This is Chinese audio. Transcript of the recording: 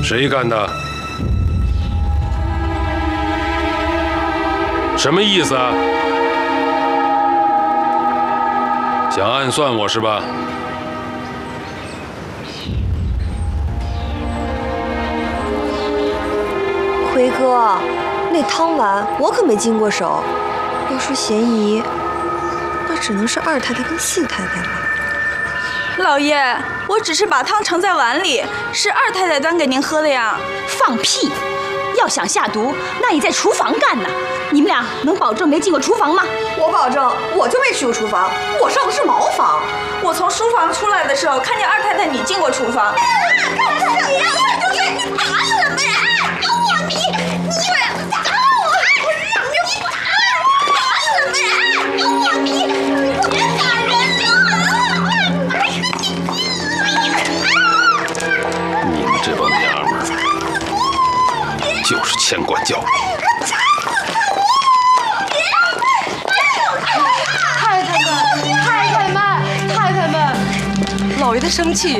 谁干的？什么意思啊？想暗算我是吧？ 辉哥，那汤丸我可没经过手，要说嫌疑，那只能是二太太跟四太太了。 老爷，我只是把汤盛在碗里，是二太太端给您喝的呀。 放屁！要想下毒，那你在厨房干呢。你们俩能保证没进过厨房吗？ 我保证，我就没去过厨房，我上的是茅房。 我从书房出来的时候，看见二太太你进过厨房。 你们这帮娘们儿就是欠管教。 太太们，老爷的生气。